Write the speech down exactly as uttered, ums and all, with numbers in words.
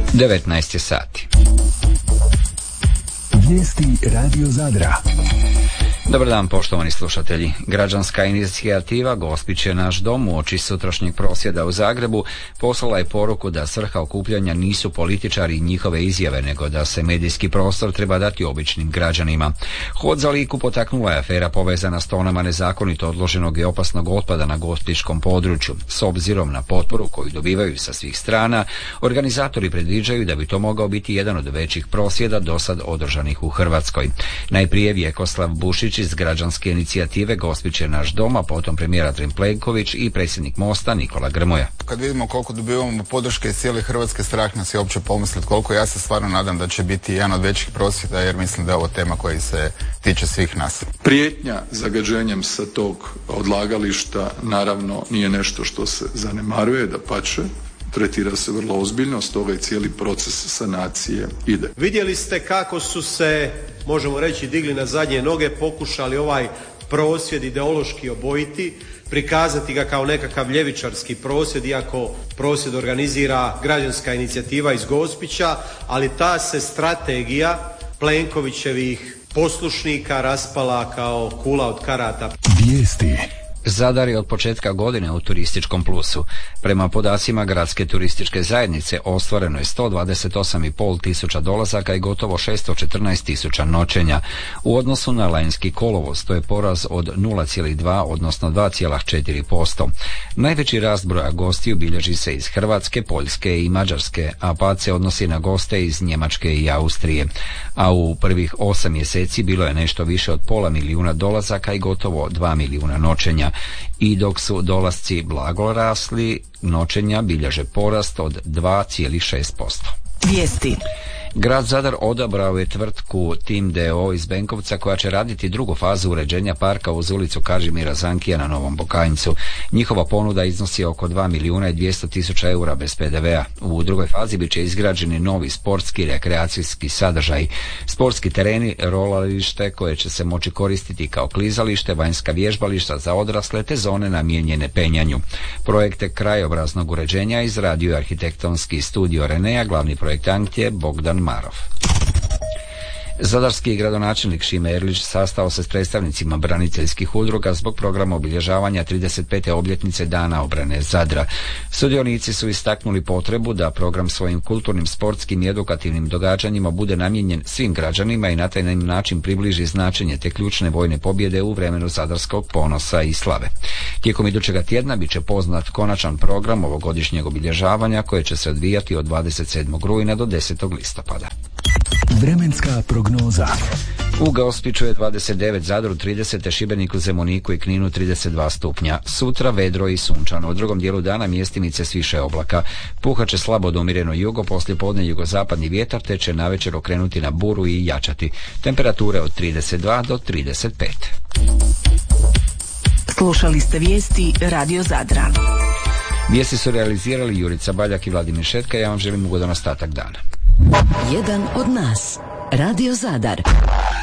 devetnaest je sati. Vijesti Radio Zadra. Dobar dan, poštovani slušatelji. Građanska inicijativa Gospić je naš dom uoči sutrašnjeg prosvjeda u Zagrebu poslala je poruku da svrha okupljanja nisu političari i njihove izjave, nego da se medijski prostor treba dati običnim građanima. Hod za Liku potaknula je afera povezana s tonama nezakonito odloženog i opasnog otpada na gospićkom području. S obzirom na potporu koju dobivaju sa svih strana, organizatori predviđaju da bi to mogao biti jedan od većih prosvjeda dosad održanih u Hrvatskoj. Najprije Vjekoslav Bušić iz građanske inicijative Gospić je naš dom, a potom premijer Andrej Plenković i predsjednik Mosta Nikola Grmoja. Kad vidimo koliko dobivamo podrške iz cijele Hrvatske, strah nas je uopće pomisliti koliko. Ja se stvarno nadam da će biti jedan od većih prosvjeda, jer mislim da je ovo tema koja se tiče svih nas. Prijetnja zagađenjem sa tog odlagališta naravno nije nešto što se zanemaruje, dapače, tretira se vrlo ozbiljno, stoga i cijeli proces sanacije ide. Vidjeli ste kako su se, možemo reći, digli na zadnje noge, pokušali ovaj prosvjed ideološki obojiti, prikazati ga kao nekakav ljevičarski prosvjed, iako prosvjed organizira građanska inicijativa iz Gospića, ali ta se strategija Plenkovićevih poslušnika raspala kao kula od karata. Vijesti. Zadar je od početka godine u turističkom plusu. Prema podacima gradske turističke zajednice ostvareno je sto dvadeset osam i pol tisuća dolazaka i gotovo šesto četrnaest tisuća noćenja. U odnosu na lanjski kolovoz to je porast od nula zarez dva odnosno dva zarez četiri posto. Najveći rast broja gostiju bilježi se iz Hrvatske, Poljske i Mađarske, a pad se odnosi na goste iz Njemačke i Austrije. A u prvih osam mjeseci bilo je nešto više od pola milijuna dolazaka i gotovo dva milijuna noćenja. I dok su dolasci blago rasli, noćenja bilježe porast od dva zarez šest posto. Vijesti. Grad Zadar odabrao je tvrtku Tim d o o iz Benkovca koja će raditi drugu fazu uređenja parka uz ulicu Kažimira Zankija na Novom Bokanjcu. Njihova ponuda iznosi oko dva milijuna i dvjesto tisuća eura bez pe de ve a. U drugoj fazi bit će izgrađeni novi sportski rekreacijski sadržaj, sportski tereni, rolalište koje će se moći koristiti kao klizalište, vanjska vježbališta za odrasle te zone namijenjene penjanju. Projekte krajobraznog uređenja izradio je arhitektonski studio Renea, glavni projektant je Bogdan Marov. Zadarski gradonačelnik Šime Erlić sastao se s predstavnicima braniteljskih udruga zbog programa obilježavanja trideset pete obljetnice Dana obrane Zadra. Sudionici su istaknuli potrebu da program svojim kulturnim, sportskim i edukativnim događanjima bude namijenjen svim građanima i na taj način približi značenje te ključne vojne pobjede u vremenu zadarskog ponosa i slave. Tijekom idućega tjedna bit će poznat konačan program ovogodišnjeg obilježavanja koje će se odvijati od dvadeset sedmog rujna do desetog listopada. Vremenska prognoza. U Gospiću je dvadeset devet, Zadru trideset, Šibeniku, Zemuniku i Kninu trideset dva stupnja. Sutra vedro i sunčano. U drugom dijelu dana mjestimice s više oblaka. Puhat će slabo do umjereno jugo, poslije podne jugozapadni vjetar te će navečer okrenuti na buru i jačati. Temperature od trideset dva do trideset pet. Slušali ste vijesti Radio Zadra. Vijesti su realizirali Jurica Baljak i Vladimir Šetka. Ja vam želim ugodan ostatak dana. Jedan od nas. Radio Zadar.